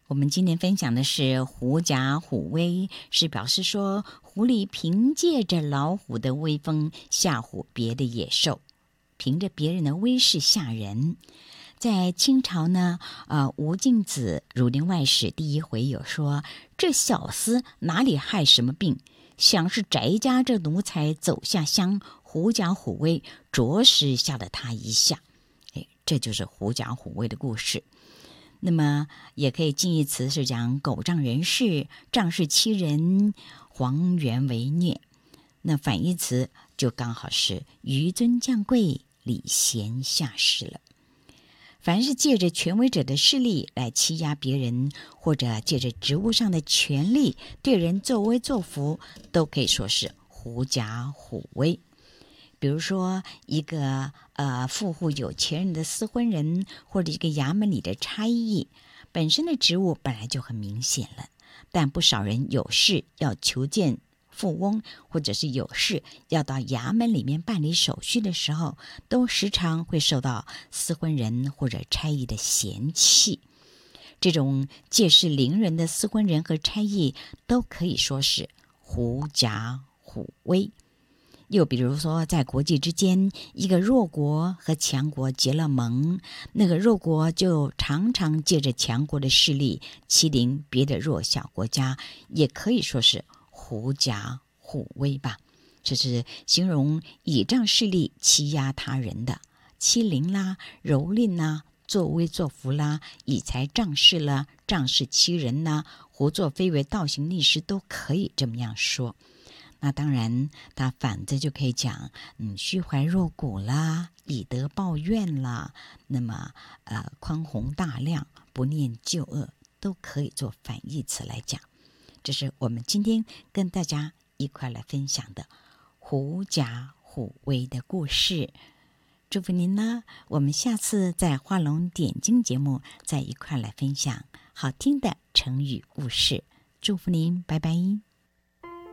我们今天分享的是狐假虎威，是表示说狐狸凭借着老虎的威风吓唬别的野兽，凭着别人的威势吓人。在清朝呢，吴敬梓《儒林外史》第一回有说：“这小厮哪里害什么病？想是翟家这奴才走下乡，狐假虎威，着实吓了他一下。”这就是狐假虎威的故事。那么也可以近义词是讲狗仗人势，仗势欺人，黄猿为虐。那反义词就刚好是纡尊降贵，礼贤下士了。凡是借着权威者的势力来欺压别人，或者借着职务上的权力对人作威作福，都可以说是狐假虎威。比如说一个富户有钱人的私婚人，或者一个衙门里的差役，本身的职务本来就很明显了，但不少人有事要求见富翁，或者是有事要到衙门里面办理手续的时候，都时常会受到私婚人或者差役的嫌弃。这种借势凌人的私婚人和差役都可以说是狐假虎威。又比如说在国际之间，一个弱国和强国结了盟，那个弱国就常常借着强国的势力欺凌别的弱小国家，也可以说是狐假虎威吧。这是形容倚仗势力欺压他人的，欺凌啦、蹂躏啦、作威作福啦、以财仗势啦、仗势欺人啦、胡作非为、倒行逆施，都可以这么样说。那当然他反着就可以讲虚怀若谷啦，以德报怨啦，那么宽宏大量，不念旧恶，都可以做反义词来讲。这是我们今天跟大家一块来分享的狐假虎威的故事。祝福您呢，我们下次在画龙点睛节目再一块来分享好听的成语故事。祝福您，拜拜。